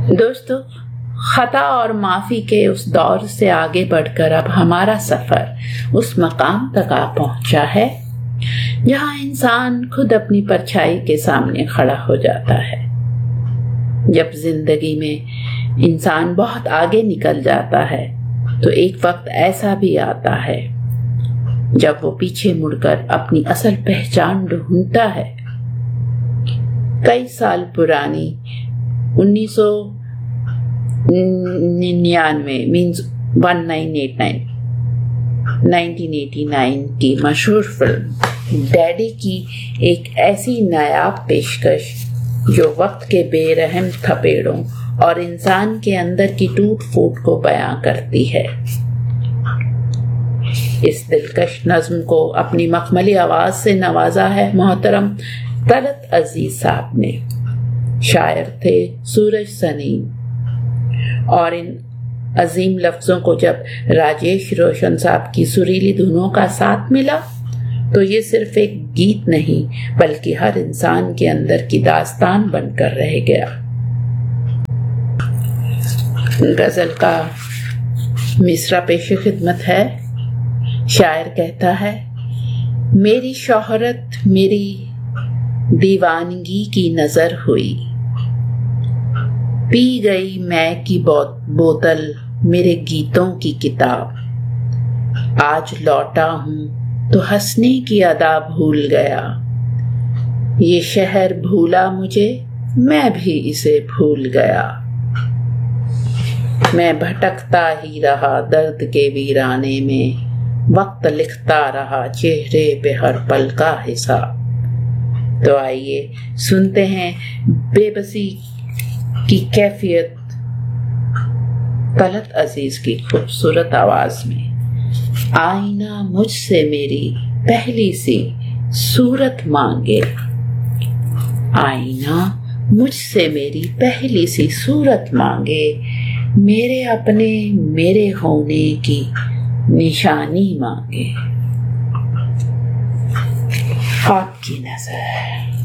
دوستو، خطا اور معافی کے اس دور سے آگے بڑھ کر اب ہمارا سفر اس مقام تک آ پہنچا ہے جہاں انسان خود اپنی پرچھائی کے سامنے کھڑا ہو جاتا ہے۔ جب زندگی میں انسان بہت آگے نکل جاتا ہے تو ایک وقت ایسا بھی آتا ہے جب وہ پیچھے مڑ کر اپنی اصل پہچان ڈھونڈتا ہے۔ کئی سال پرانی 1989 کی مشہور فلم ڈیڈی کی ایک ایسی نایاب پیشکش جو وقت کے بے رحم تھپیڑوں اور انسان کے اندر کی ٹوٹ پھوٹ کو بیان کرتی ہے۔ اس دلکش نظم کو اپنی مخملی آواز سے نوازا ہے محترم طلعت عزیز صاحب نے۔ شاعر تھے سورج سنیم، اور ان عظیم لفظوں کو جب راجیش روشن صاحب کی سریلی دھنوں کا ساتھ ملا تو یہ صرف ایک گیت نہیں بلکہ ہر انسان کے اندر کی داستان بن کر رہ گیا۔ غزل کا مصرع پیش خدمت ہے۔ شاعر کہتا ہے، میری شہرت میری دیوانگی کی نظر ہوئی، پی گئی میں کی بوتل میرے گیتوں کی کتاب، آج لوٹا ہوں تو ہنسنے کی ادا بھول گیا، یہ شہر بھولا مجھے میں بھی اسے بھول گیا، میں بھٹکتا ہی رہا درد کے ویرانے میں، وقت لکھتا رہا چہرے پہ ہر پل کا حساب۔ تو آئیے سنتے ہیں بے بسی کی کیفیت طلعت عزیز کی خوبصورت آواز میں۔ آئینہ مجھ سے میری پہلی سی صورت مانگے، آئینہ مجھ سے میری پہلی سی صورت مانگے، میرے اپنے میرے ہونے کی نشانی مانگے۔ آپ کی نظر